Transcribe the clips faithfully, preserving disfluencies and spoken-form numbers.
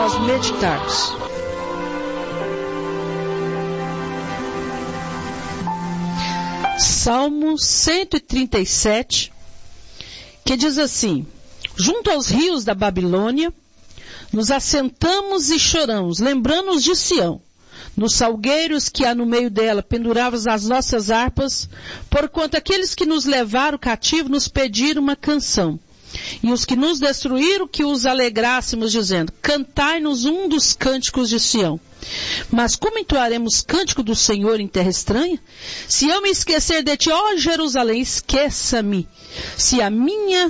nós meditarmos. Salmo cento e trinta e sete, que diz assim: junto aos rios da Babilônia, nos assentamos e choramos, lembrando-nos de Sião. Nos salgueiros que há no meio dela, pendurávamos as nossas harpas, porquanto aqueles que nos levaram cativo nos pediram uma canção. E os que nos destruíram, que os alegrássemos, dizendo: cantai-nos um dos cânticos de Sião. Mas como entoaremos cântico do Senhor em terra estranha? Se eu me esquecer de ti, ó Jerusalém, esqueça-me, se a minha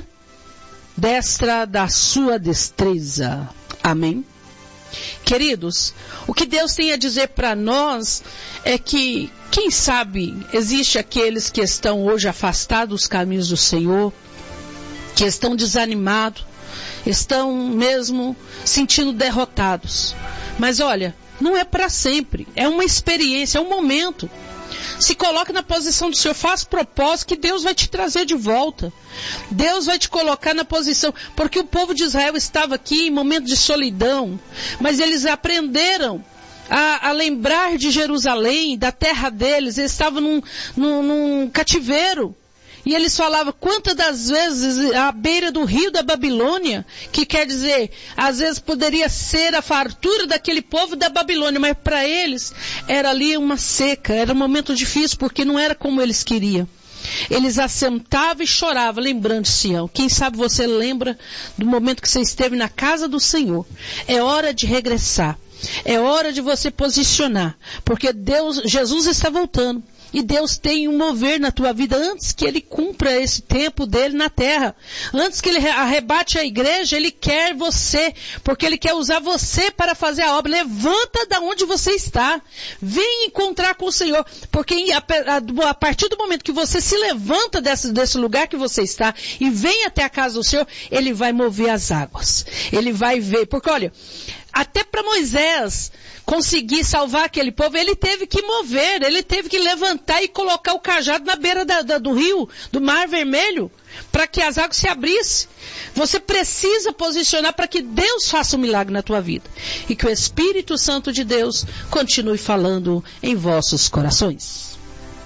destra da sua destreza. Amém? Queridos, o que Deus tem a dizer para nós é que, quem sabe, existe aqueles que estão hoje afastados dos caminhos do Senhor, que estão desanimados, estão mesmo sentindo derrotados. Mas olha, não é para sempre, é uma experiência, é um momento. Se coloque na posição do Senhor, faça propósito que Deus vai te trazer de volta. Deus vai te colocar na posição, porque o povo de Israel estava aqui em momento de solidão, mas eles aprenderam a, a lembrar de Jerusalém, da terra deles. Eles estavam num, num, num cativeiro. E eles falavam quantas das vezes à beira do rio da Babilônia, que quer dizer, às vezes poderia ser a fartura daquele povo da Babilônia, mas para eles era ali uma seca, era um momento difícil, porque não era como eles queriam. Eles assentavam e choravam, lembrando de Sião. Quem sabe você lembra do momento que você esteve na casa do Senhor. É hora de regressar. É hora de você posicionar, porque Deus, Jesus está voltando. E Deus tem um mover na tua vida antes que Ele cumpra esse tempo dele na terra. Antes que Ele arrebate a igreja, Ele quer você, porque Ele quer usar você para fazer a obra. Levanta da onde você está. Vem encontrar com o Senhor, porque a partir do momento que você se levanta desse, desse lugar que você está e vem até a casa do Senhor, Ele vai mover as águas. Ele vai ver, porque olha, até para Moisés conseguir salvar aquele povo, ele teve que mover, ele teve que levantar e colocar o cajado na beira da, da, do rio, do Mar Vermelho, para que as águas se abrissem. Você precisa posicionar para que Deus faça um milagre na tua vida. E que o Espírito Santo de Deus continue falando em vossos corações.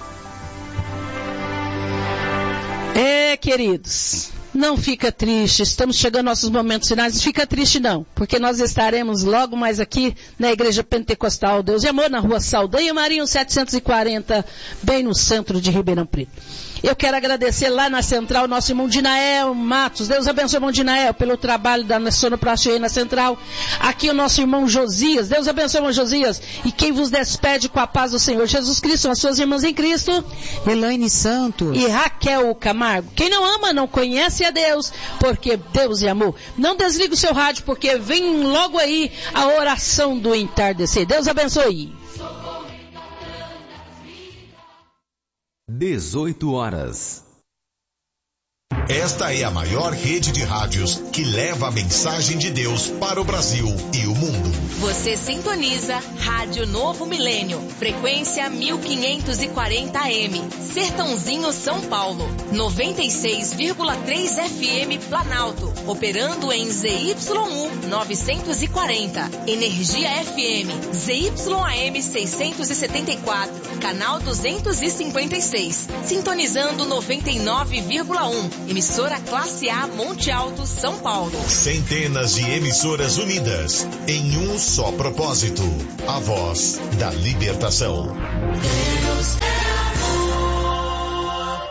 É, queridos, não fica triste, estamos chegando aos nossos momentos finais, não fica triste não, porque nós estaremos logo mais aqui na Igreja Pentecostal Deus e Amor, na rua Saldanha Marinho setecentos e quarenta, bem no centro de Ribeirão Preto. Eu quero agradecer lá na Central nosso irmão Dinael Matos. Deus abençoe o irmão Dinael pelo trabalho da sonoplastia aí na Central. Aqui o nosso irmão Josias. Deus abençoe o irmão Josias. E quem vos despede com a paz do Senhor Jesus Cristo são as suas irmãs em Cristo, Elaine Santos e Raquel Camargo. Quem não ama não conhece a Deus, porque Deus é amor. Não desligue o seu rádio, porque vem logo aí a oração do entardecer. Deus abençoe. dezoito horas. Esta é a maior rede de rádios que leva a mensagem de Deus para o Brasil e o mundo. Você sintoniza Rádio Novo Milênio, frequência mil quinhentos e quarenta A M, Sertãozinho, São Paulo, noventa e seis vírgula três F M Planalto, operando em Z Y U novecentos e quarenta, Energia F M, Z Y A M seiscentos e setenta e quatro, canal duzentos e cinquenta e seis, sintonizando noventa e nove vírgula um, emissora Classe A Monte Alto, São Paulo. Centenas de emissoras unidas em um só propósito, a voz da libertação. Deus é amor.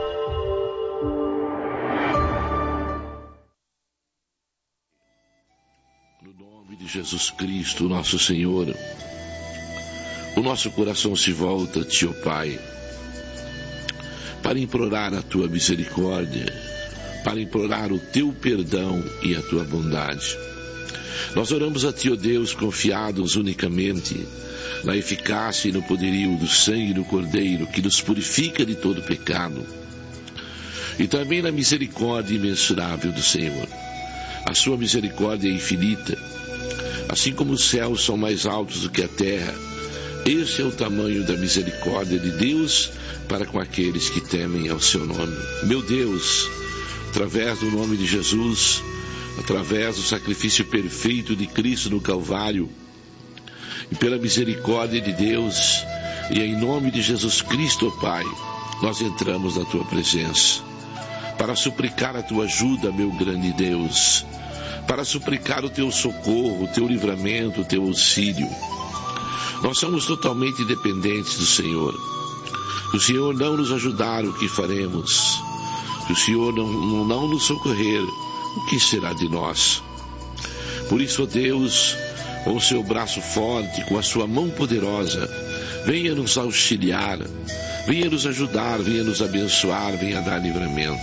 No nome de Jesus Cristo, nosso Senhor, o nosso coração se volta a Ti, ó Pai, para implorar a Tua misericórdia, para implorar o Teu perdão e a Tua bondade. Nós oramos a Ti, ó Deus, confiados unicamente na eficácia e no poderio do sangue do Cordeiro, que nos purifica de todo pecado, e também na misericórdia imensurável do Senhor. A Sua misericórdia é infinita, assim como os céus são mais altos do que a terra. Esse é o tamanho da misericórdia de Deus para com aqueles que temem ao Seu nome. Meu Deus, através do nome de Jesus, através do sacrifício perfeito de Cristo no Calvário, e pela misericórdia de Deus, e em nome de Jesus Cristo, ó Pai, nós entramos na Tua presença, para suplicar a Tua ajuda, meu grande Deus, para suplicar o Teu socorro, o Teu livramento, o Teu auxílio. Nós somos totalmente dependentes do Senhor. Se o Senhor não nos ajudar, o que faremos? Se o Senhor não, não nos socorrer, o que será de nós? Por isso, ó Deus, com o seu braço forte, com a sua mão poderosa, venha nos auxiliar, venha nos ajudar, venha nos abençoar, venha dar livramento.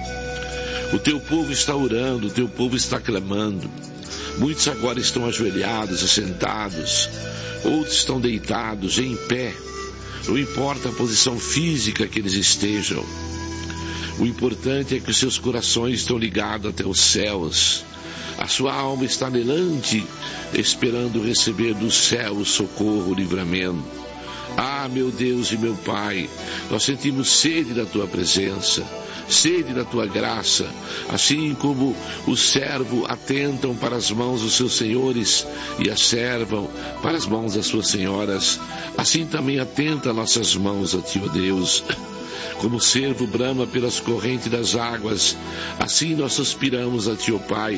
O teu povo está orando, o teu povo está clamando. Muitos agora estão ajoelhados, assentados, outros estão deitados, em pé. Não importa a posição física que eles estejam. O importante é que os seus corações estão ligados até os céus. A sua alma está anelante, esperando receber do céu o socorro, o livramento. Ah, meu Deus e meu Pai, nós sentimos sede da Tua presença, sede da Tua graça, assim como o servo atentam para as mãos dos seus senhores e a servam para as mãos das suas senhoras, assim também atenta nossas mãos a Ti, ó Deus. Como o servo brama pelas correntes das águas, assim nós suspiramos a Ti, ó Pai,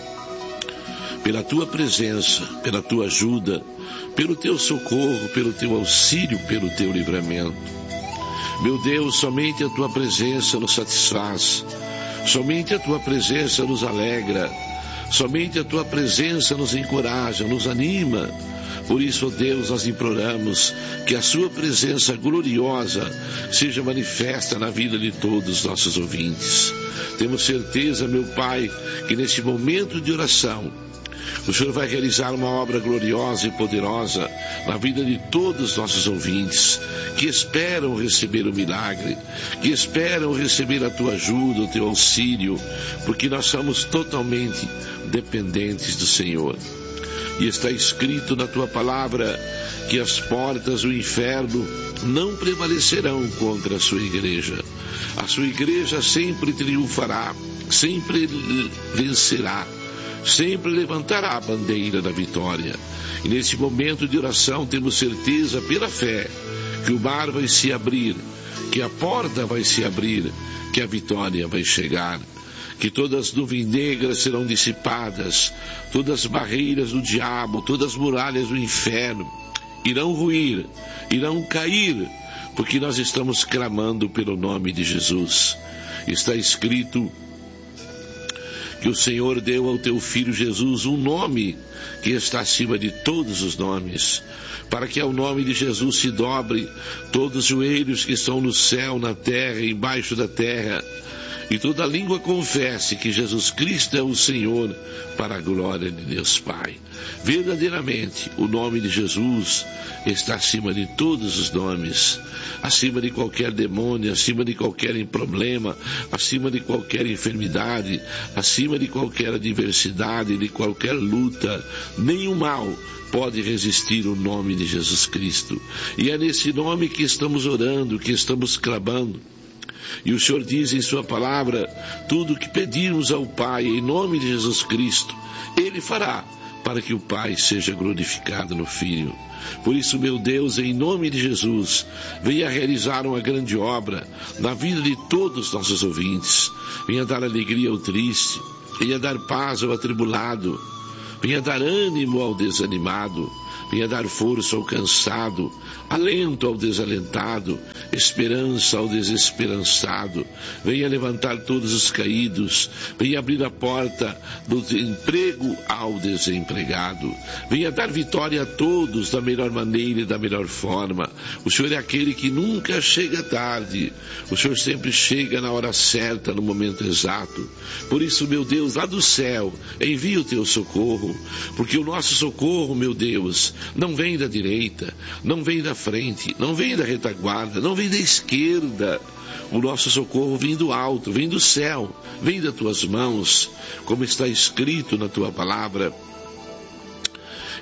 pela Tua presença, pela Tua ajuda, pelo Teu socorro, pelo Teu auxílio, pelo Teu livramento. Meu Deus, somente a Tua presença nos satisfaz, somente a Tua presença nos alegra, somente a Tua presença nos encoraja, nos anima. Por isso, ó Deus, nós imploramos que a Sua presença gloriosa seja manifesta na vida de todos os nossos ouvintes. Temos certeza, meu Pai, que neste momento de oração, o Senhor vai realizar uma obra gloriosa e poderosa na vida de todos os nossos ouvintes, que esperam receber o milagre, que esperam receber a Tua ajuda, o Teu auxílio, porque nós somos totalmente dependentes do Senhor. E está escrito na Tua palavra que as portas do inferno não prevalecerão contra a Sua igreja. A Sua igreja sempre triunfará, sempre vencerá, sempre levantará a bandeira da vitória. E nesse momento de oração temos certeza pela fé que o mar vai se abrir, que a porta vai se abrir, que a vitória vai chegar, que todas as nuvens negras serão dissipadas, todas as barreiras do diabo, todas as muralhas do inferno irão ruir, irão cair, porque nós estamos clamando pelo nome de Jesus. Está escrito que o Senhor deu ao Teu Filho Jesus um nome que está acima de todos os nomes, para que ao nome de Jesus se dobre todos os joelhos que estão no céu, na terra e embaixo da terra, e toda língua confesse que Jesus Cristo é o Senhor, para a glória de Deus Pai. Verdadeiramente, o nome de Jesus está acima de todos os nomes, acima de qualquer demônio, acima de qualquer problema, acima de qualquer enfermidade, acima de qualquer adversidade, de qualquer luta. Nenhum mal pode resistir o nome de Jesus Cristo. E é nesse nome que estamos orando, que estamos clamando. E o Senhor diz em Sua palavra, tudo o que pedirmos ao Pai em nome de Jesus Cristo, Ele fará, para que o Pai seja glorificado no Filho. Por isso, meu Deus, em nome de Jesus, venha realizar uma grande obra na vida de todos os nossos ouvintes. Venha dar alegria ao triste, venha dar paz ao atribulado, venha dar ânimo ao desanimado, venha dar força ao cansado, alento ao desalentado, esperança ao desesperançado. Venha levantar todos os caídos, venha abrir a porta do emprego ao desempregado. Venha dar vitória a todos da melhor maneira e da melhor forma. O Senhor é aquele que nunca chega tarde. O Senhor sempre chega na hora certa, no momento exato. Por isso, meu Deus, lá do céu, envia o Teu socorro, porque o nosso socorro, meu Deus, não vem da direita, não vem da frente, não vem da retaguarda, não vem da esquerda. O nosso socorro vem do alto, vem do céu, vem das Tuas mãos, como está escrito na Tua palavra.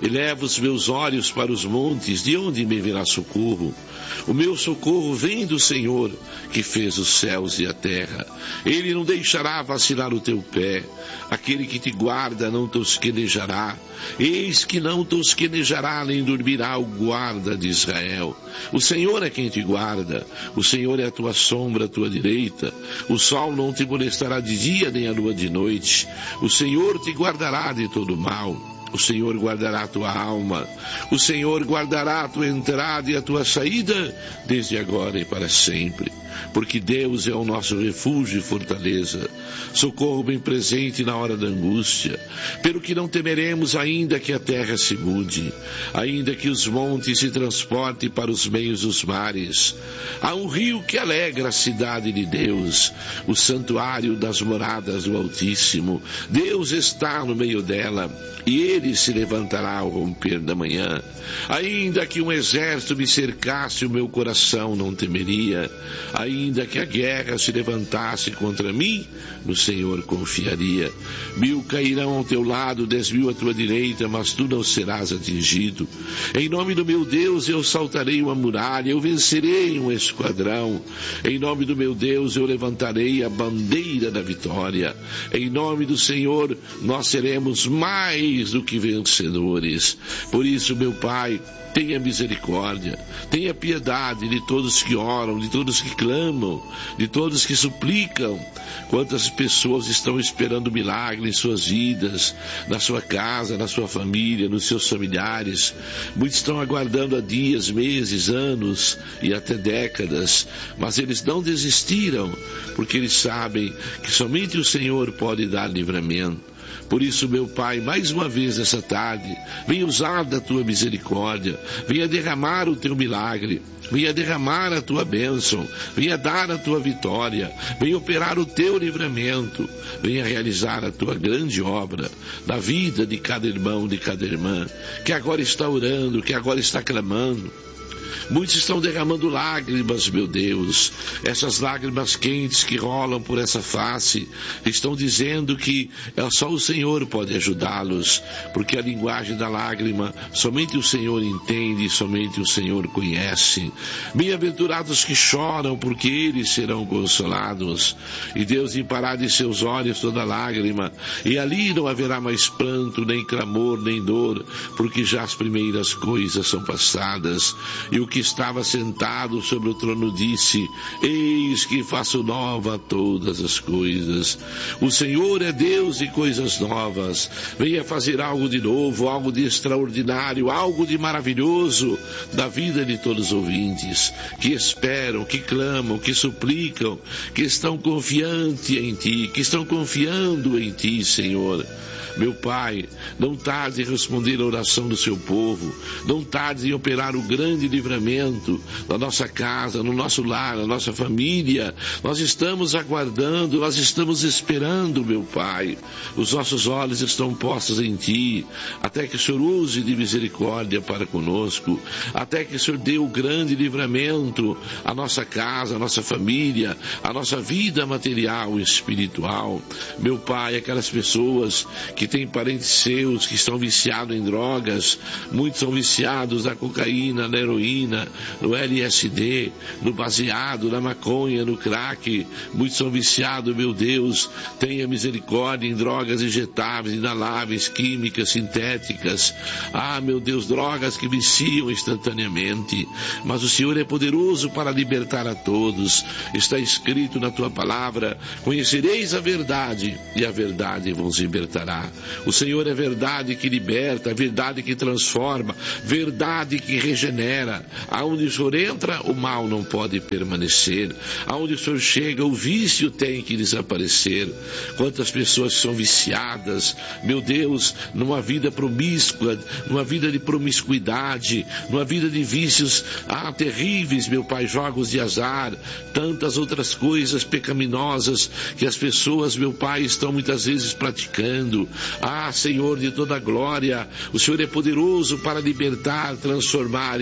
Eleva os meus olhos para os montes, de onde me virá socorro? O meu socorro vem do Senhor, que fez os céus e a terra. Ele não deixará vacilar o teu pé. Aquele que te guarda não tosquenejará. Eis que não tosquenejará, nem dormirá o guarda de Israel. O Senhor é quem te guarda. O Senhor é a tua sombra, a tua direita. O sol não te molestará de dia, nem a lua de noite. O Senhor te guardará de todo mal. O Senhor guardará a tua alma. O Senhor guardará a tua entrada e a tua saída, desde agora e para sempre. Porque Deus é o nosso refúgio e fortaleza, socorro bem presente na hora da angústia. Pelo que não temeremos, ainda que a terra se mude, ainda que os montes se transportem para os meios dos mares. Há um rio que alegra a cidade de Deus, o santuário das moradas do Altíssimo. Deus está no meio dela, e ele se levantará ao romper da manhã. Ainda que um exército me cercasse, o meu coração não temeria. Ainda que a guerra se levantasse contra mim, no Senhor confiaria. Mil cairão ao teu lado, dez mil à tua direita, mas tu não serás atingido. Em nome do meu Deus eu saltarei uma muralha, eu vencerei um esquadrão. Em nome do meu Deus eu levantarei a bandeira da vitória. Em nome do Senhor nós seremos mais do que vencedores. Por isso, meu Pai, tenha misericórdia, tenha piedade de todos que oram, de todos que clamam, de todos que suplicam. Quantas pessoas estão esperando milagre em suas vidas, na sua casa, na sua família, nos seus familiares. Muitos estão aguardando há dias, meses, anos e até décadas, mas eles não desistiram, porque eles sabem que somente o Senhor pode dar livramento. Por isso, meu Pai, mais uma vez nessa tarde, venha usar da tua misericórdia, venha derramar o teu milagre, venha derramar a tua bênção, venha dar a tua vitória, venha operar o teu livramento, venha realizar a tua grande obra na vida de cada irmão, de cada irmã, que agora está orando, que agora está clamando. Muitos estão derramando lágrimas, meu Deus, essas lágrimas quentes que rolam por essa face, estão dizendo que só o Senhor pode ajudá-los, porque a linguagem da lágrima somente o Senhor entende, somente o Senhor conhece. Bem-aventurados que choram, porque eles serão consolados. E Deus limpará de seus olhos toda lágrima, e ali não haverá mais pranto, nem clamor, nem dor, porque já as primeiras coisas são passadas. E o que estava sentado sobre o trono disse: eis que faço nova todas as coisas. O Senhor é Deus de coisas novas. Venha fazer algo de novo, algo de extraordinário, algo de maravilhoso da vida de todos os ouvintes que esperam, que clamam, que suplicam, que estão confiantes em Ti, que estão confiando em Ti, Senhor. Meu Pai, não tarde em responder a oração do seu povo, não tarde em operar o grande livramento na nossa casa, no nosso lar, na nossa família. Nós estamos aguardando, nós estamos esperando, meu Pai. Os nossos olhos estão postos em Ti, até que o Senhor use de misericórdia para conosco, até que o Senhor dê o grande livramento à nossa casa, à nossa família, à nossa vida material e espiritual. Meu Pai, aquelas pessoas que que tem parentes seus que estão viciados em drogas, muitos são viciados na cocaína, na heroína, no L S D, no baseado, na maconha, no crack, muitos são viciados, meu Deus, tenha misericórdia em drogas injetáveis, inaláveis, químicas, sintéticas, ah, meu Deus, drogas que viciam instantaneamente, mas o Senhor é poderoso para libertar a todos. Está escrito na Tua palavra: conhecereis a verdade, e a verdade vos libertará. O Senhor é verdade que liberta, verdade que transforma, verdade que regenera. Aonde o Senhor entra, o mal não pode permanecer. Aonde o Senhor chega, o vício tem que desaparecer. Quantas pessoas são viciadas, meu Deus, numa vida promíscua, numa vida de promiscuidade, numa vida de vícios ah, terríveis, meu Pai, jogos de azar, tantas outras coisas pecaminosas que as pessoas, meu Pai, estão muitas vezes praticando. Ah, Senhor de toda glória, o Senhor é poderoso para libertar, transformar e regenerar.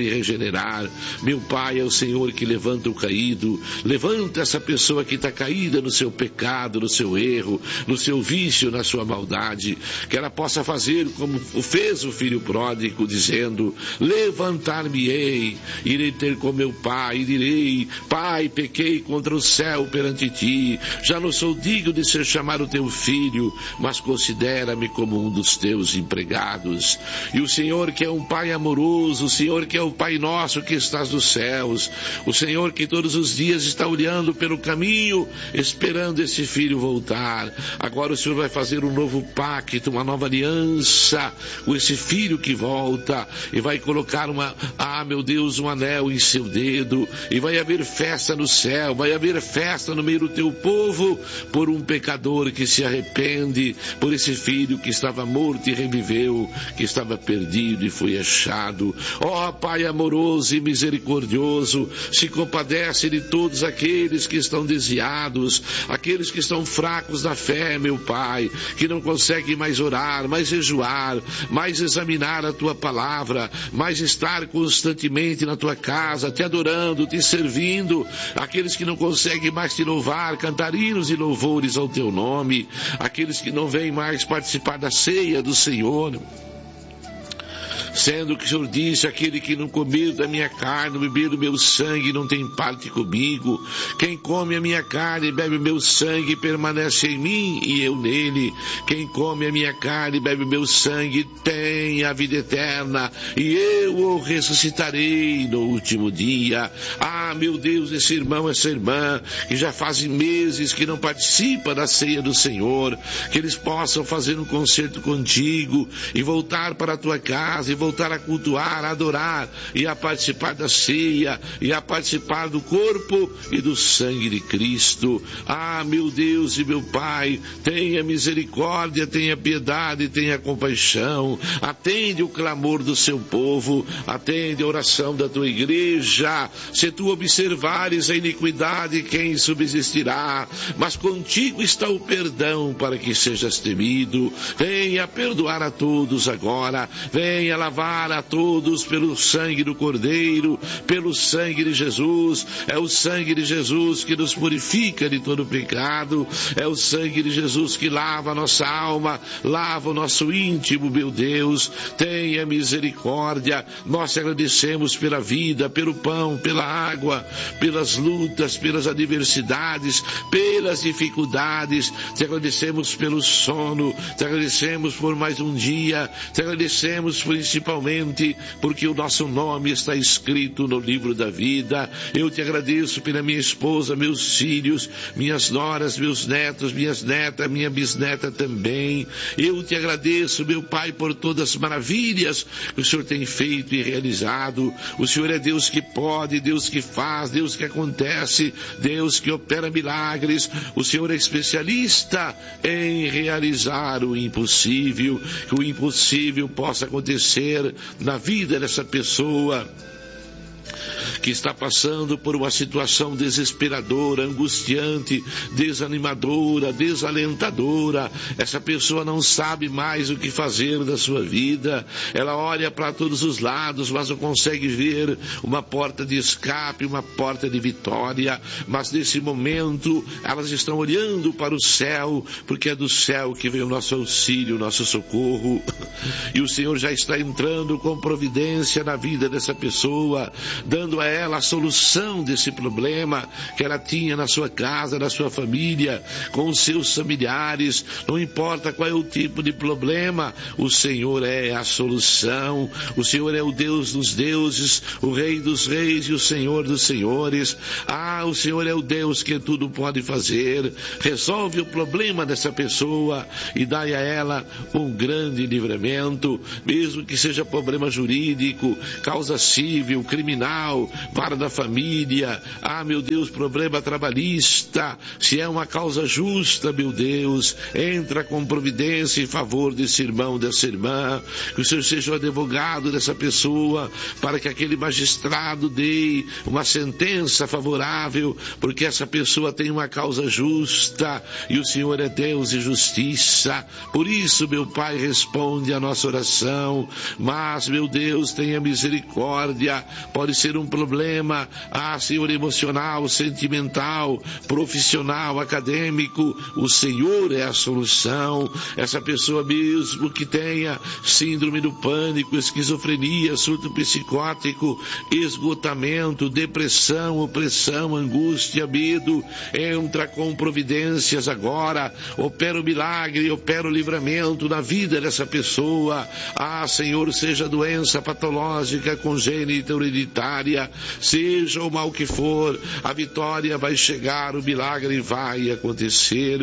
recuperar. Meu Pai, é o Senhor que levanta o caído. Levanta essa pessoa que está caída no seu pecado, no seu erro, no seu vício, na sua maldade. Que ela possa fazer como fez o filho pródigo, dizendo: levantar-me-ei, irei ter com meu pai e direi: Pai, pequei contra o céu perante ti, já não sou digno de ser chamado teu filho, mas considera-me como um dos teus empregados. E o Senhor, que é um Pai amoroso, o Senhor que é o Pai nosso que estás nos céus, o Senhor que todos os dias está olhando pelo caminho, esperando esse filho voltar. Agora o Senhor vai fazer um novo pacto, uma nova aliança com esse filho que volta, e vai colocar uma, ah meu Deus, um anel em seu dedo, e vai haver festa no céu, vai haver festa no meio do teu povo, por um pecador que se arrepende, por esse filho que estava morto e reviveu, que estava perdido e foi achado. Ó oh, Pai amoroso e misericordioso, se compadece de todos aqueles que estão desviados, aqueles que estão fracos na fé, meu Pai, que não conseguem mais orar, mais jejuar, mais examinar a tua palavra, mais estar constantemente na tua casa, te adorando, te servindo, aqueles que não conseguem mais te louvar, cantar hinos e louvores ao teu nome, aqueles que não vêm mais participar da ceia do Senhor, sendo que o Senhor disse: aquele que não comer da minha carne, beber do meu sangue, não tem parte comigo. Quem come a minha carne e bebe o meu sangue, permanece em mim e eu nele. Quem come a minha carne e bebe o meu sangue, tem a vida eterna, e eu o ressuscitarei no último dia. Ah, meu Deus, esse irmão, essa irmã, que já fazem meses que não participa da ceia do Senhor, que eles possam fazer um concerto contigo e voltar para a tua casa, e voltar a cultuar, a adorar e a participar da ceia e a participar do corpo e do sangue de Cristo. Ah, meu Deus e meu Pai, tenha misericórdia, tenha piedade, tenha compaixão, atende o clamor do seu povo, atende a oração da tua igreja. Se tu observares a iniquidade, quem subsistirá? Mas contigo está o perdão para que sejas temido. Venha perdoar a todos agora, venha lavar a todos pelo sangue do Cordeiro, pelo sangue de Jesus. É o sangue de Jesus que nos purifica de todo pecado, é o sangue de Jesus que lava a nossa alma, lava o nosso íntimo, meu Deus. Tenha misericórdia. Nós te agradecemos pela vida, pelo pão, pela água, pelas lutas, pelas adversidades, pelas dificuldades. Te agradecemos pelo sono, te agradecemos por mais um dia, te agradecemos principalmente porque o nosso nome está escrito no livro da vida. Eu te agradeço pela minha esposa, meus filhos, minhas noras, meus netos, minhas netas, minha bisneta também. Eu te agradeço, meu Pai, por todas as maravilhas que o Senhor tem feito e realizado. O Senhor é Deus que pode, Deus que faz, Deus que acontece, Deus que opera milagres. O Senhor é especialista em realizar o impossível, que o impossível possa acontecer na vida dessa pessoa que está passando por uma situação desesperadora, angustiante, desanimadora, desalentadora. Essa pessoa não sabe mais o que fazer da sua vida. Ela olha para todos os lados, mas não consegue ver uma porta de escape, uma porta de vitória. Mas nesse momento, elas estão olhando para o céu, porque é do céu que vem o nosso auxílio, o nosso socorro. E o Senhor já está entrando com providência na vida dessa pessoa, dando a ela a solução desse problema que ela tinha na sua casa, na sua família, com os seus familiares. Não importa qual é o tipo de problema, o Senhor é a solução. O Senhor é o Deus dos deuses, o Rei dos reis e o Senhor dos senhores. Ah, o Senhor é o Deus que tudo pode fazer. Resolve o problema dessa pessoa e dá a ela um grande livramento, mesmo que seja problema jurídico, causa civil, criminal, vara da família. Ah, meu Deus, problema trabalhista, se é uma causa justa, meu Deus, entra com providência em favor desse irmão, dessa irmã. Que o Senhor seja o advogado dessa pessoa, para que aquele magistrado dê uma sentença favorável, porque essa pessoa tem uma causa justa e o Senhor é Deus e justiça. Por isso, meu Pai, responde a nossa oração. Mas, meu Deus, tenha misericórdia. Pode pode ser um problema, ah, Senhor, emocional, sentimental, profissional, acadêmico. O Senhor é a solução. Essa pessoa mesmo que tenha síndrome do pânico, esquizofrenia, surto psicótico, esgotamento, depressão, opressão, angústia, medo, entra com providências agora, opera o milagre, opera o livramento na vida dessa pessoa. Ah, Senhor, seja doença patológica, congênita, hereditária, seja o mal que for, a vitória vai chegar, o milagre vai acontecer.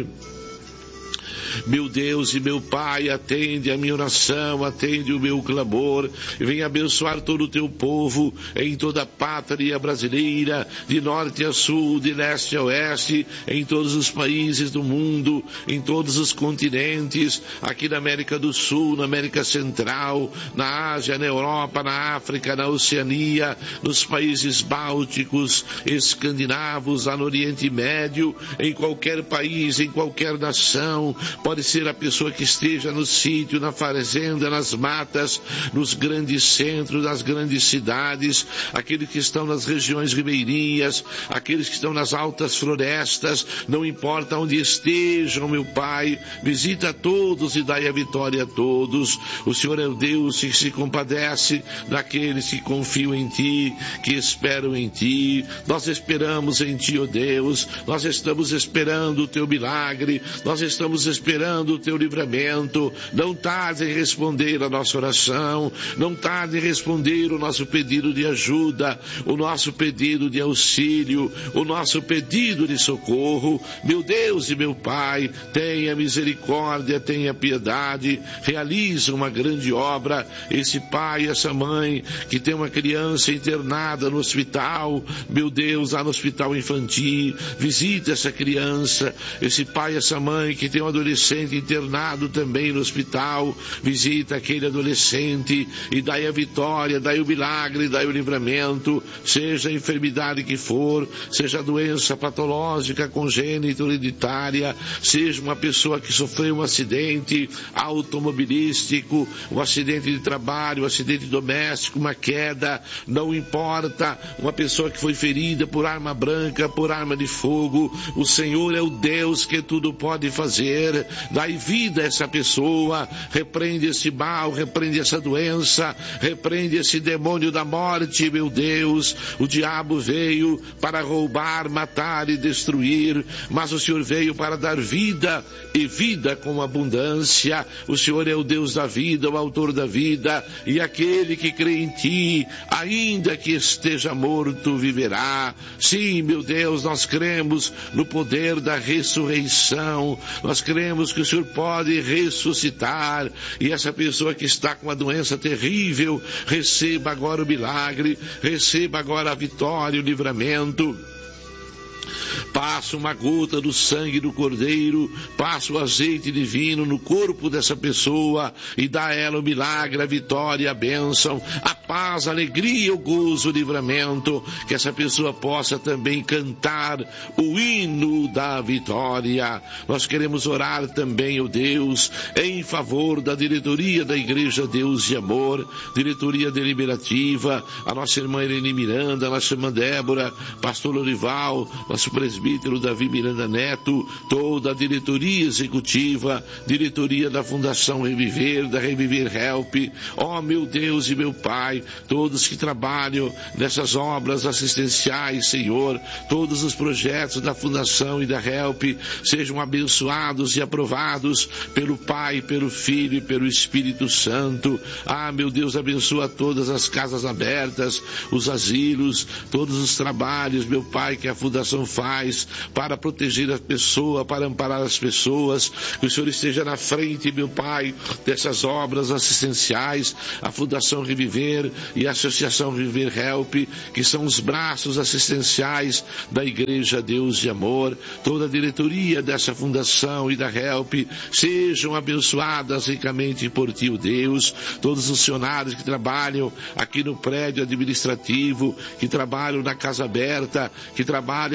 Meu Deus e meu Pai, atende a minha oração, atende o meu clamor, vem abençoar todo o teu povo em toda a pátria brasileira, de norte a sul, de leste a oeste, em todos os países do mundo, em todos os continentes, aqui na América do Sul, na América Central, na Ásia, na Europa, na África, na Oceania, nos países bálticos, escandinavos, lá no Oriente Médio, em qualquer país, em qualquer nação. Pode ser a pessoa que esteja no sítio, na fazenda, nas matas, nos grandes centros, nas grandes cidades, aqueles que estão nas regiões ribeirinhas, aqueles que estão nas altas florestas, não importa onde estejam, meu Pai, visita a todos e dai a vitória a todos. O Senhor é o Deus que se compadece daqueles que confiam em Ti, que esperam em Ti. Nós esperamos em Ti, ó Deus, nós estamos esperando o Teu milagre, nós estamos esperando esperando o teu livramento. Não tarde em responder a nossa oração, não tarde em responder o nosso pedido de ajuda, o nosso pedido de auxílio, o nosso pedido de socorro. Meu Deus e meu Pai, tenha misericórdia, tenha piedade, realiza uma grande obra. Esse pai, essa mãe que tem uma criança internada no hospital, meu Deus, lá no hospital infantil, visita essa criança. Esse pai, essa mãe que tem um adolescente internado também no hospital, visita aquele adolescente e dai a vitória, dai o milagre, dai o livramento, seja a enfermidade que for, seja a doença patológica, congênita, hereditária, seja uma pessoa que sofreu um acidente automobilístico, um acidente de trabalho, um acidente doméstico, uma queda, não importa, uma pessoa que foi ferida por arma branca, por arma de fogo, o Senhor é o Deus que tudo pode fazer. Dai vida a essa pessoa, repreende esse mal, repreende essa doença, repreende esse demônio da morte, meu Deus. O diabo veio para roubar, matar e destruir, mas o Senhor veio para dar vida e vida com abundância. O Senhor é o Deus da vida, o autor da vida, e aquele que crê em Ti, ainda que esteja morto, viverá. Sim, meu Deus, nós cremos no poder da ressurreição, nós cremos que o Senhor pode ressuscitar, e essa pessoa que está com uma doença terrível, receba agora o milagre, receba agora a vitória, o livramento. Passa uma gota do sangue do Cordeiro, passa o azeite divino no corpo dessa pessoa e dá a ela o milagre, a vitória, a bênção, a paz, a alegria, o gozo, o livramento, que essa pessoa possa também cantar o hino da vitória. Nós queremos orar também, ó Deus, em favor da diretoria da Igreja Deus de Amor, diretoria deliberativa, a nossa irmã Irene Miranda, a nossa irmã Débora, pastor Lorival, nosso presbítero Davi Miranda Neto, toda a diretoria executiva, diretoria da Fundação Reviver, da Reviver Help, ó meu Deus e meu Pai, todos que trabalham nessas obras assistenciais, Senhor, todos os projetos da Fundação e da Help, sejam abençoados e aprovados pelo Pai, pelo Filho e pelo Espírito Santo. Ah, meu Deus, abençoa todas as casas abertas, os asilos, todos os trabalhos, meu Pai, que a Fundação faz para proteger a pessoa, para amparar as pessoas, que o Senhor esteja na frente, meu Pai, dessas obras assistenciais, a Fundação Reviver e a Associação Reviver Help, que são os braços assistenciais da Igreja Deus de Amor. Toda a diretoria dessa Fundação e da Help sejam abençoadas ricamente por Ti, o Deus. Todos os funcionários que trabalham aqui no prédio administrativo, que trabalham na Casa Aberta, que trabalham, meu Deus,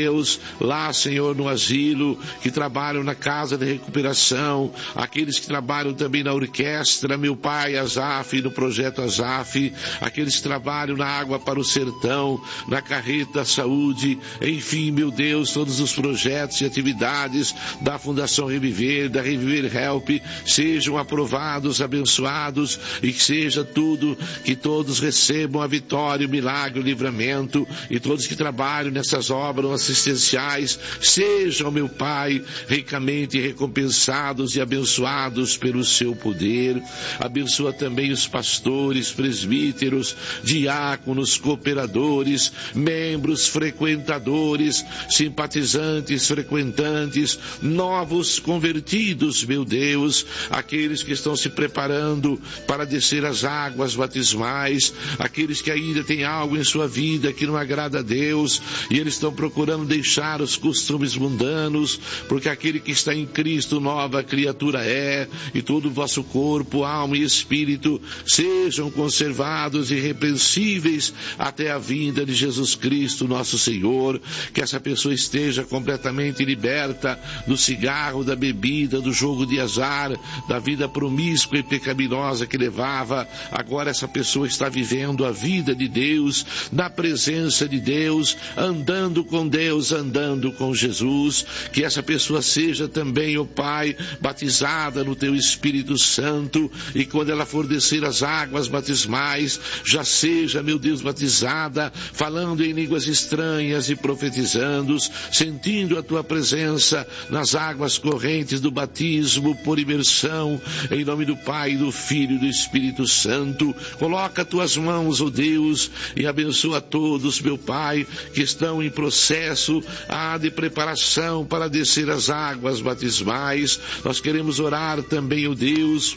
Deus, lá, Senhor, no asilo, que trabalham na casa de recuperação, aqueles que trabalham também na orquestra, meu Pai, Azaf, no projeto Azaf, aqueles que trabalham na Água para o Sertão, na Carreta da Saúde, enfim, meu Deus, todos os projetos e atividades da Fundação Reviver, da Reviver Help, sejam aprovados, abençoados, e que seja tudo, que todos recebam a vitória, o milagre, o livramento, e todos que trabalham nessas obras assistenciais sejam, meu Pai, ricamente recompensados e abençoados pelo seu poder. Abençoa também os pastores, presbíteros, diáconos, cooperadores, membros, frequentadores, simpatizantes, frequentantes, novos convertidos, meu Deus, aqueles que estão se preparando para descer as águas batismais, aqueles que ainda têm algo em sua vida que não agrada a Deus, e eles estão procurando deixar os costumes mundanos, porque aquele que está em Cristo, nova criatura é, e todo o vosso corpo, alma e espírito sejam conservados irrepreensíveis até a vinda de Jesus Cristo, nosso Senhor. Que essa pessoa esteja completamente liberta do cigarro, da bebida, do jogo de azar, da vida promíscua e pecaminosa que levava. Agora essa pessoa está vivendo a vida de Deus, na presença de Deus, andando com Deus, andando com Jesus. Que essa pessoa seja também, ó Pai, batizada no Teu Espírito Santo, e quando ela for descer as águas batismais, já seja, meu Deus, batizada, falando em línguas estranhas e profetizando, sentindo a Tua presença nas águas correntes do batismo por imersão, em nome do Pai, do Filho e do Espírito Santo. Coloca Tuas mãos, ó Deus, e abençoa todos, meu Pai, que estão em processo ah, de preparação para descer as águas batismais. Nós queremos orar também, ó Deus,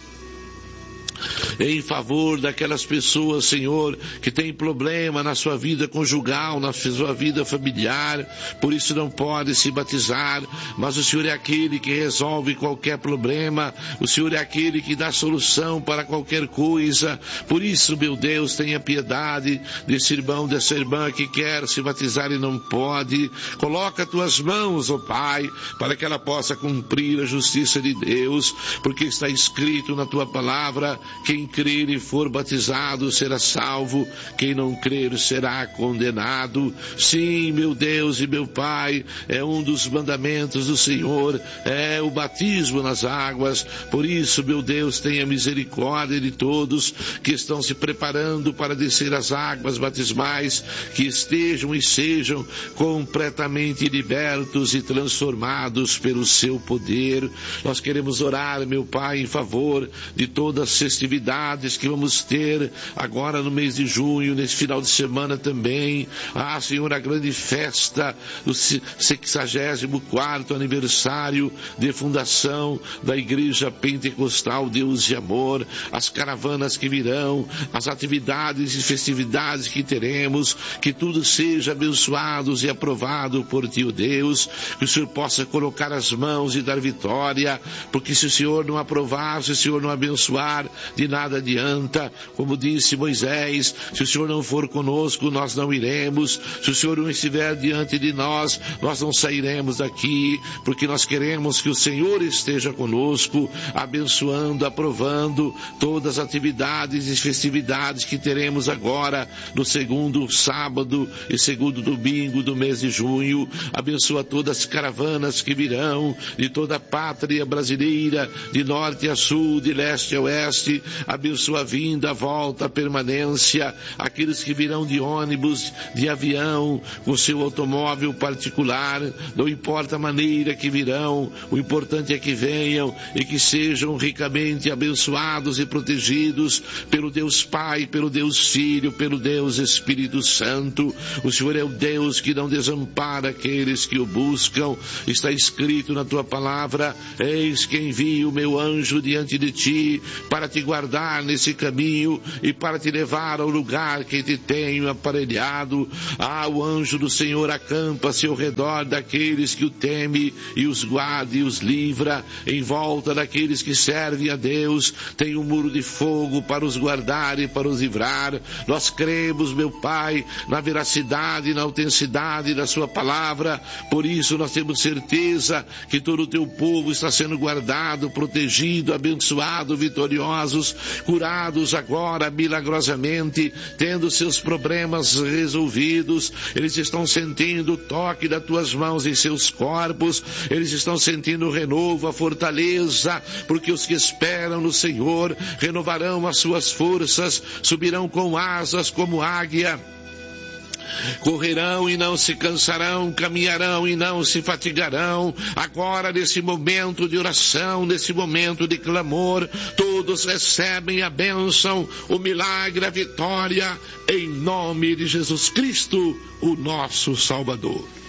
em favor daquelas pessoas, Senhor, que têm problema na sua vida conjugal, na sua vida familiar, por isso não pode se batizar, mas o Senhor é aquele que resolve qualquer problema, o Senhor é aquele que dá solução para qualquer coisa. Por isso, meu Deus, tenha piedade desse irmão, dessa irmã que quer se batizar e não pode. Coloca Tuas mãos, ó Pai, para que ela possa cumprir a justiça de Deus, porque está escrito na Tua palavra: quem crer e for batizado será salvo, quem não crer será condenado. Sim, meu Deus e meu Pai, é um dos mandamentos do Senhor, é o batismo nas águas. Por isso, meu Deus, tenha misericórdia de todos que estão se preparando para descer as águas batismais, que estejam e sejam completamente libertos e transformados pelo Seu poder. Nós queremos orar, meu Pai, em favor de todas as festividades que vamos ter agora no mês de junho, nesse final de semana também. Ah, Senhor, a grande festa do sexagésimo quarto aniversário de fundação da Igreja Pentecostal Deus e Amor, as caravanas que virão, as atividades e festividades que teremos, que tudo seja abençoado e aprovado por Ti, ó Deus, que o Senhor possa colocar as mãos e dar vitória, porque se o Senhor não aprovar, se o Senhor não abençoar, de nada adianta. Como disse Moisés, se o Senhor não for conosco, nós não iremos. Se o Senhor não estiver diante de nós, nós não sairemos daqui, porque nós queremos que o Senhor esteja conosco, abençoando, aprovando todas as atividades e festividades que teremos agora no segundo sábado e segundo domingo do mês de junho. Abençoa todas as caravanas que virão de toda a pátria brasileira, de norte a sul, de leste a oeste. Abençoa a vinda, a volta, a permanência, aqueles que virão de ônibus, de avião, com seu automóvel particular, não importa a maneira que virão, o importante é que venham e que sejam ricamente abençoados e protegidos pelo Deus Pai, pelo Deus Filho, pelo Deus Espírito Santo. O Senhor é o Deus que não desampara aqueles que o buscam. Está escrito na Tua palavra: eis que envio o meu anjo diante de ti para te guardar nesse caminho e para te levar ao lugar que te tenho aparelhado. Ah, o anjo do Senhor acampa-se ao redor daqueles que o temem e os guarda e os livra. Em volta daqueles que servem a Deus tem um muro de fogo para os guardar e para os livrar. Nós cremos, meu Pai, na veracidade e na autenticidade da sua palavra. Por isso nós temos certeza que todo o teu povo está sendo guardado, protegido, abençoado, vitoriosos, curados agora milagrosamente, tendo seus problemas resolvidos. Eles estão sentindo o toque das tuas mãos em seus corpos, eles estão sentindo o renovo, a fortaleza, porque os que esperam no Senhor renovarão as suas forças, subirão com asas como águia, correrão e não se cansarão, caminharão e não se fatigarão. Agora, nesse momento de oração, nesse momento de clamor, todos recebem a bênção, o milagre, a vitória, em nome de Jesus Cristo, o nosso Salvador.